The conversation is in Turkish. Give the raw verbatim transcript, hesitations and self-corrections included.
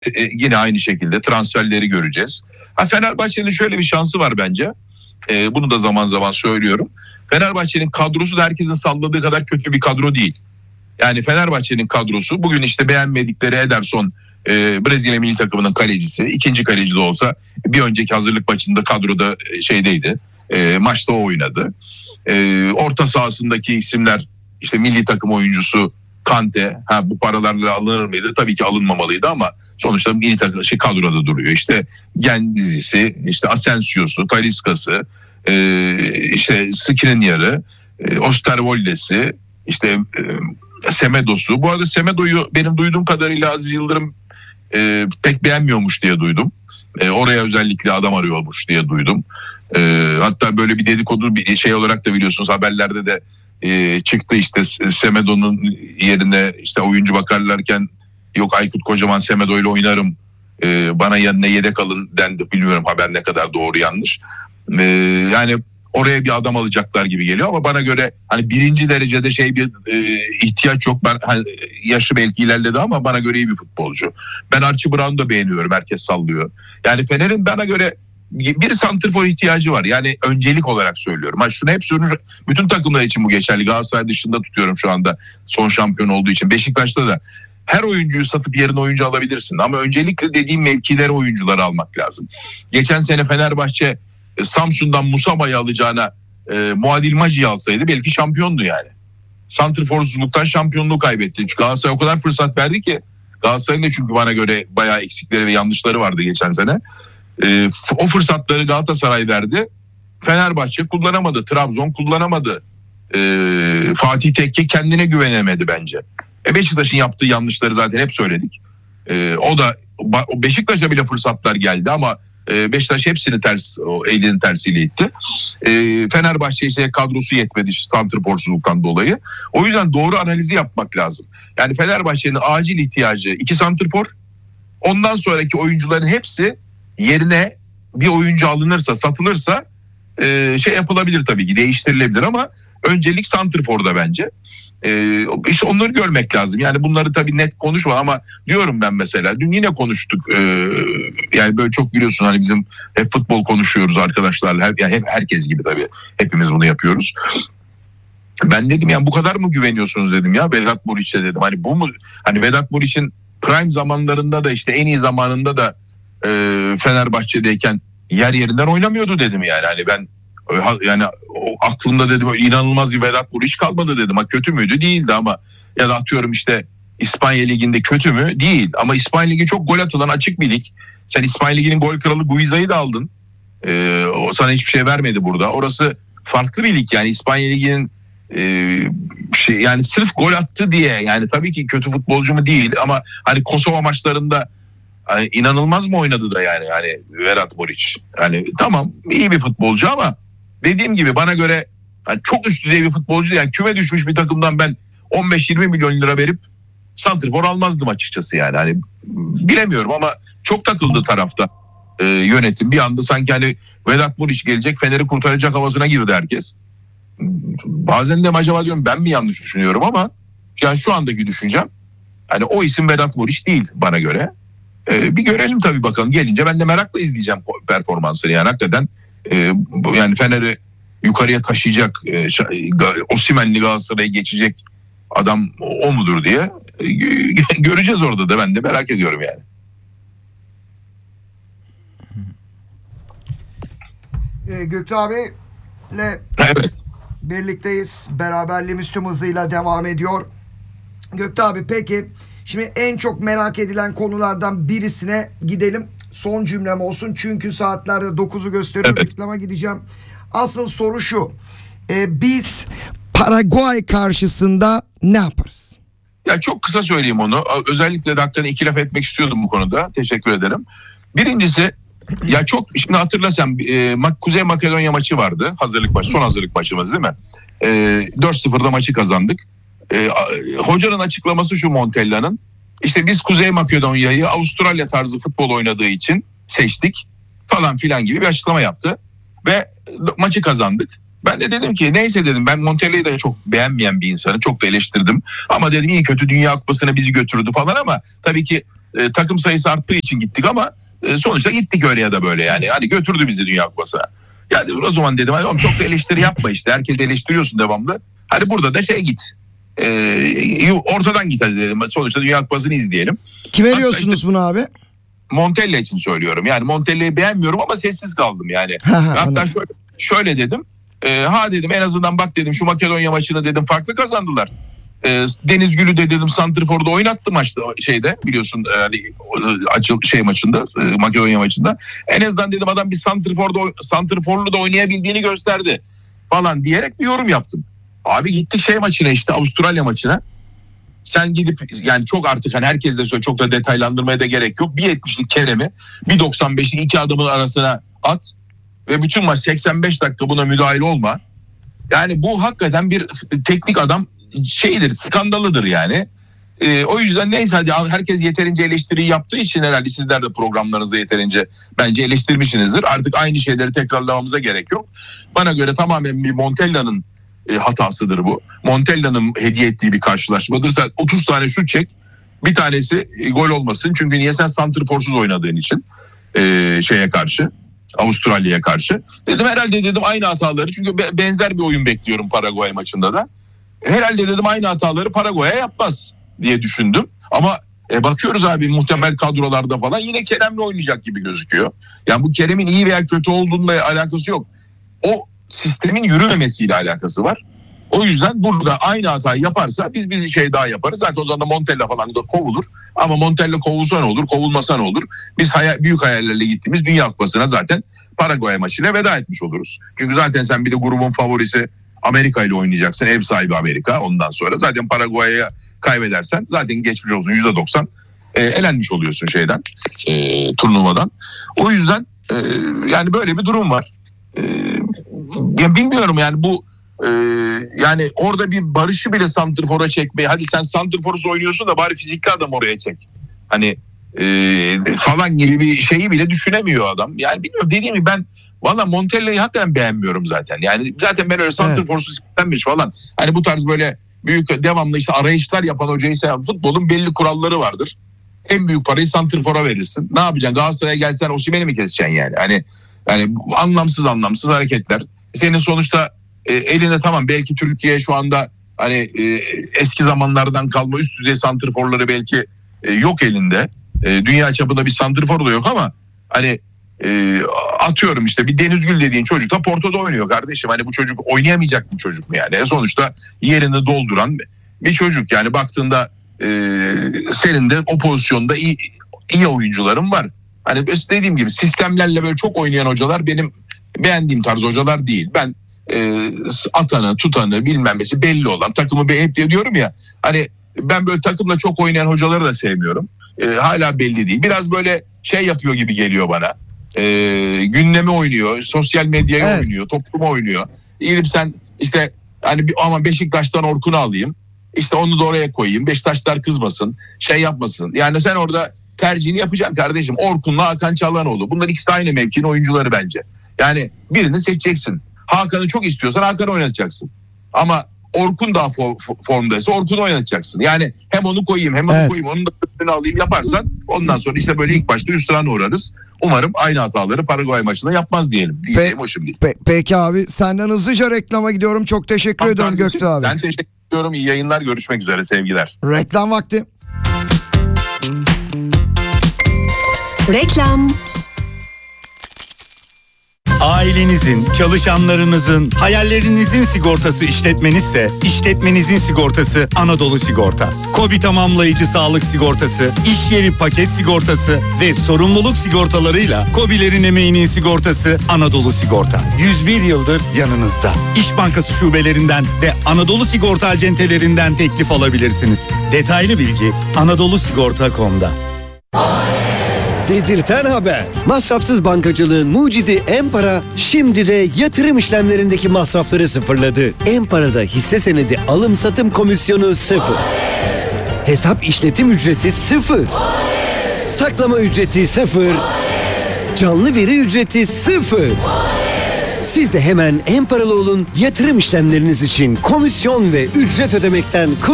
e, yine aynı şekilde transferleri göreceğiz. Ha, Fenerbahçe'nin şöyle bir şansı var bence. E, bunu da zaman zaman söylüyorum. Fenerbahçe'nin kadrosu da herkesin salladığı kadar kötü bir kadro değil. Yani Fenerbahçe'nin kadrosu bugün işte beğenmedikleri Ederson, e, Brezilya milli takımının kalecisi, ikinci kaleci de olsa bir önceki hazırlık maçında kadroda e, şeydeydi. E, maçta o oynadı. E, orta sahasındaki isimler işte milli takım oyuncusu Kante, ha bu paralarla alınır mıydı? Tabii ki alınmamalıydı ama sonuçta milli takım şey kadroda duruyor. İşte Genzisi, işte Asensio'su, Talisca'sı, e, işte Skriniar'ı, e, Osterwold'esi, işte e, Semedo'su. Bu arada Semedo'yu benim duyduğum kadarıyla Aziz Yıldırım e, pek beğenmiyormuş diye duydum. E, oraya özellikle adam arıyormuş diye duydum. E, hatta böyle bir dedikodu bir şey olarak da biliyorsunuz haberlerde de e, çıktı işte Semedo'nun yerine işte oyuncu bakarlarken yok Aykut Kocaman Semedo ile oynarım e, bana yanına yedek alın dendi. Bilmiyorum haber ne kadar doğru yanlış. E, yani oraya bir adam alacaklar gibi geliyor ama bana göre hani birinci derecede şey bir e, ihtiyaç yok. Ben hani, yaşı belki ilerledi ama bana göre iyi bir futbolcu. Ben Archie Brown'u da beğeniyorum. Herkes sallıyor. Yani Fener'in bana göre bir santrfor ihtiyacı var. Yani öncelik olarak söylüyorum. Ha şunu hep söylüyorum. Bütün takımlar için bu geçerli. Galatasaray dışında tutuyorum şu anda son şampiyon olduğu için. Beşiktaş'ta da her oyuncuyu satıp yerine oyuncu alabilirsin. Ama öncelikle dediğim mevkilere oyuncuları almak lazım. Geçen sene Fenerbahçe Samsun'dan Musaba'yı alacağına e, Muadil Maci'yi alsaydı belki şampiyondu yani. Santrforsuzluktan şampiyonluğu kaybetti. Çünkü Galatasaray o kadar fırsat verdi ki. Galatasaray'ın da çünkü bana göre bayağı eksikleri ve yanlışları vardı geçen sene. E, o fırsatları Galatasaray verdi. Fenerbahçe kullanamadı. Trabzon kullanamadı. E, Fatih Tekke kendine güvenemedi bence. E Beşiktaş'ın yaptığı yanlışları zaten hep söyledik. E, o da Beşiktaş'a bile fırsatlar geldi ama Beşiktaş hepsini ters, o elinin tersiyle itti. E, Fenerbahçe işte kadrosu yetmedi santrforsuzluktan dolayı. O yüzden doğru analizi yapmak lazım. Yani Fenerbahçe'nin acil ihtiyacı iki santrfor. Ondan sonraki oyuncuların hepsi yerine bir oyuncu alınırsa, satılırsa e, şey yapılabilir tabii ki, değiştirilebilir ama öncelik santrforda bence. Ee, işte onları görmek lazım. Yani bunları tabii net konuşma ama diyorum ben mesela dün yine konuştuk. Ee, yani böyle çok biliyorsun hani bizim hep futbol konuşuyoruz arkadaşlarla. Hep, yani hep herkes gibi tabii hepimiz bunu yapıyoruz. Ben dedim yani bu kadar mı güveniyorsunuz dedim ya Vedat Muriç'e dedim. Hani bu mu? Hani Vedat Muriç'in prime zamanlarında da işte en iyi zamanında da e, Fenerbahçe'deyken yer yerinden oynamıyordu dedim yani. Hani ben yani o aklımda dedim inanılmaz bir Vedat Muriç kalmadı dedim. Ha kötü müydü? Değildi ama ya da atıyorum işte İspanya Ligi'nde kötü mü? Değil. Ama İspanya Ligi çok gol atılan açık bir lig. Sen İspanya Ligi'nin gol kralı Guiza'yı da aldın. Ee, o sana hiçbir şey vermedi burada. Orası farklı bir lig yani İspanya Ligi'nin e, şey yani sırf gol attı diye yani tabii ki kötü futbolcu mu değil ama hani Kosova maçlarında hani inanılmaz mı oynadı da yani yani Vedat Muriç. Yani tamam iyi bir futbolcu ama dediğim gibi bana göre yani çok üst düzey bir futbolcu yani küme düşmüş bir takımdan ben on beş yirmi milyon lira verip santrfor almazdım açıkçası yani. Hani bilemiyorum ama çok takıldı tarafta e, yönetim. Bir anda sanki hani Vedat Muriç gelecek Fener'i kurtaracak havasına girdi herkes. Bazen de acaba diyorum ben mi yanlış düşünüyorum ama yani şu andaki düşüncem hani o isim Vedat Muriç değil bana göre. E, bir görelim tabii bakalım gelince ben de merakla izleyeceğim performansını yani hakikaten e, yani Fener'i yukarıya taşıyacak e, Osimhen'li Galatasaray'a geçecek adam o mudur diye e, göreceğiz orada da ben de merak ediyorum yani. E, Göktuğ abiyle evet. birlikteyiz. Beraberliğimiz tüm hızıyla devam ediyor. Göktuğ abi peki şimdi en çok merak edilen konulardan birisine gidelim. Son cümlem olsun çünkü saatlerde dokuzu gösteriyor. Evet. Reklama gideceğim. Asıl soru şu. Ee, biz Paraguay karşısında ne yaparız? Ya çok kısa söyleyeyim onu. Özellikle de hakikaten iki laf etmek istiyordum bu konuda. Teşekkür ederim. Birincisi ya çok şimdi hatırla sen e, Kuzey Makedonya maçı vardı. Hazırlık maçı, son hazırlık maçımız değil mi? E, dört sıfırda maçı kazandık. E, hocanın açıklaması şu Montella'nın. İşte biz Kuzey Makedonya'yı Avustralya tarzı futbol oynadığı için seçtik falan filan gibi bir açıklama yaptı. Ve maçı kazandık. Ben de dedim ki neyse dedim ben Montella'yı da çok beğenmeyen bir insanı çok da eleştirdim. Ama dedim iyi kötü Dünya Kupası'na bizi götürdü falan ama tabii ki e, takım sayısı arttığı için gittik ama e, sonuçta gittik öyle ya da böyle yani. Hani götürdü bizi Dünya Kupası'na. Yani o zaman dedim hani oğlum çok da eleştiri yapma işte. Herkes eleştiriyorsun devamlı. Hadi burada da şey git. E, ortadan git hadi dedim. Sonuçta Dünya Kupası'nı izleyelim. Kime Hatta diyorsunuz işte, bunu abi? Montella için söylüyorum. Yani Montella'yı beğenmiyorum ama sessiz kaldım yani. Hatta şöyle, şöyle dedim. E, ha dedim en azından bak dedim şu Makedonya maçını dedim farklı kazandılar. E, Deniz Gül'ü de dedim santrforda oynattı maçta şeyde biliyorsun yani açıl şey maçında e, Makedonya maçında. En azından dedim adam bir santrforda santrforlu da oynayabildiğini gösterdi falan diyerek bir yorum yaptım. Abi gittik şey maçına işte Avustralya maçına. Sen gidip yani çok artık hani herkes de söyle çok da detaylandırmaya da gerek yok. bir yetmişlik Kerem'i bir doksan beşlik iki adamın arasına at ve bütün maç seksen beş dakika buna müdahil olma. Yani bu hakikaten bir teknik adam şeydir, skandalıdır yani. Ee, o yüzden neyse hadi herkes yeterince eleştiriyi yaptığı için herhalde sizler de programlarınızda yeterince bence eleştirmişsinizdir. Artık aynı şeyleri tekrarlamamıza gerek yok. Bana göre tamamen bir Montella'nın e, hatasıdır bu. Montella'nın hediye ettiği bir karşılaşmadır. Sen otuz tane şut çek, bir tanesi e, gol olmasın. Çünkü niye sen santrforsuz oynadığın için e, şeye karşı. Avustralya'ya karşı. Dedim herhalde dedim aynı hataları çünkü be, benzer bir oyun bekliyorum Paraguay maçında da. Herhalde dedim aynı hataları Paraguay'a yapmaz diye düşündüm. Ama e, bakıyoruz abi muhtemel kadrolarda falan yine Kerem'le oynayacak gibi gözüküyor. Yani bu Kerem'in iyi veya kötü olduğuyla alakası yok. O sistemin yürümemesiyle alakası var. O yüzden burada aynı hatayı yaparsa biz bir şey daha yaparız. Zaten o zaman da Montella falan da kovulur. Ama Montella kovulsa ne olur, kovulmasa ne olur? Biz hayal, büyük hayallerle gittiğimiz Dünya Kupası'na zaten Paraguay maçıyla veda etmiş oluruz. Çünkü zaten sen bir de grubun favorisi Amerika ile oynayacaksın. Ev sahibi Amerika ondan sonra. Zaten Paraguay'a kaybedersen zaten geçmiş olsun yüzde doksan e, elenmiş oluyorsun şeyden, e, turnuvadan. O yüzden e, yani böyle bir durum var. E, ya bilmiyorum yani bu Ee, yani orada bir Barış'ı bile santrfora çekmeyi hadi sen santrforuz oynuyorsun da bari fizikli adam oraya çek. Hani e, falan gibi bir şeyi bile düşünemiyor adam. Yani bilmiyorum dediğim gibi ben valla Montella'yı hakikaten beğenmiyorum zaten. Yani zaten ben öyle santrforsuz istenmiş falan. Hani bu tarz böyle büyük devamlı işte arayışlar yapan hocayı seven futbolun belli kuralları vardır. En büyük parayı santrfora verirsin. Ne yapacaksın? Galatasaray'a gelsen Osimhen'i mi keseceksin yani? Hani yani anlamsız anlamsız hareketler. Senin sonuçta E, elinde tamam belki Türkiye şu anda hani e, eski zamanlardan kalma üst düzey santrforları belki e, yok elinde. E, dünya çapında bir santrfor da yok ama hani e, atıyorum işte bir Deniz Gül dediğin çocuk da Porto'da oynuyor kardeşim. Hani bu çocuk oynayamayacak bir çocuk mu yani? E, sonuçta yerini dolduran bir çocuk yani baktığında e, senin de o pozisyonda iyi, iyi oyuncuların var. Hani dediğim gibi sistemlerle böyle çok oynayan hocalar benim beğendiğim tarz hocalar değil. Ben E, atanı, tutanı, bilmem nesi belli olan takımı hep diyorum ya hani ben böyle takımla çok oynayan hocaları da sevmiyorum. E, hala belli değil. Biraz böyle şey yapıyor gibi geliyor bana. E, gündemi oynuyor, sosyal medyayı evet. oynuyor, toplumu oynuyor. İyiyim sen işte hani ama Beşiktaş'tan Orkun'u alayım. İşte onu da oraya koyayım. Beşiktaşlar kızmasın, şey yapmasın. Yani sen orada tercihini yapacaksın kardeşim. Orkun'la Hakan Çalhanoğlu. Bunlar ikisi de aynı mevkinin oyuncuları bence. Yani birini seçeceksin. Hakan'ı çok istiyorsan Hakan'ı oynatacaksın. Ama Orkun daha for, formdaysa Orkun'u oynatacaksın. Yani hem onu koyayım hem onu evet. koyayım onun da önünü alayım yaparsan ondan sonra işte böyle ilk başta hüsrana uğrarız. Umarım aynı hataları Paraguay maçında yapmaz diyelim. Diyeceğim Pe- o şimdi. Pe- peki abi senden hızlıca reklama gidiyorum. Çok teşekkür tamam, ediyorum Göktuğ abi. Ben teşekkür ediyorum. İyi yayınlar. Görüşmek üzere. Sevgiler. Reklam vakti. Reklam. Ailenizin, çalışanlarınızın, hayallerinizin sigortası işletmenizse, işletmenizin sigortası Anadolu Sigorta. KOBİ tamamlayıcı sağlık sigortası, iş yeri paket sigortası ve sorumluluk sigortalarıyla KOBİ'lerin emeğinin sigortası Anadolu Sigorta. yüz bir yıldır yanınızda. İş Bankası şubelerinden ve Anadolu Sigorta acentelerinden teklif alabilirsiniz. Detaylı bilgi anadolu sigorta nokta com'da. Dedirten haber. Masrafsız bankacılığın mucidi Empara şimdi de yatırım işlemlerindeki masrafları sıfırladı. Empara'da hisse senedi alım satım komisyonu sıfır. Hesap işletim ücreti sıfır. Saklama ücreti sıfır. Canlı veri ücreti sıfır. Siz de hemen Emparalı olun, yatırım işlemleriniz için komisyon ve ücret ödemekten